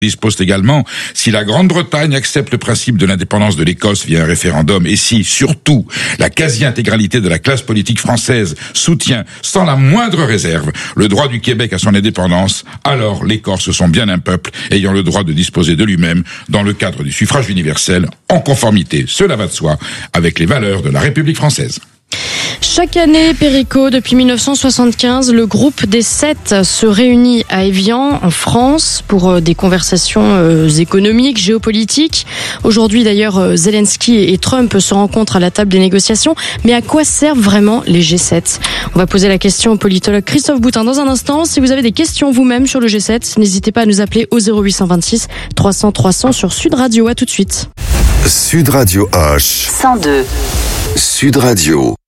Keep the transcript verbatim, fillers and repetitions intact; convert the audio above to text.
dispose également, si la Grande-Bretagne accepte le principe de l'indépendance de l'Écosse via un référendum et si, surtout, la quasi-intégralité de la classe politique française soutient, sans la moindre réserve, le droit du Québec à son indépendance, alors les Corses sont bien un peuple ayant le droit de disposer de lui-même dans le cadre du suffrage universel, en conformité, cela va de soi, avec les valeurs de la République française. Chaque année, Perico, depuis mille neuf cent soixante-quinze, le groupe des Sept se réunit à Évian, en France, pour des conversations économiques, géopolitiques. Aujourd'hui, d'ailleurs, Zelensky et Trump se rencontrent à la table des négociations. Mais à quoi servent vraiment les G sept ? On va poser la question au politologue Christophe Boutin dans un instant. Si vous avez des questions vous-même sur le G sept, n'hésitez pas à nous appeler au zéro huit cent vingt-six trois cents trois cents sur Sud Radio. À tout de suite. Sud Radio H cent deux. Sud Radio.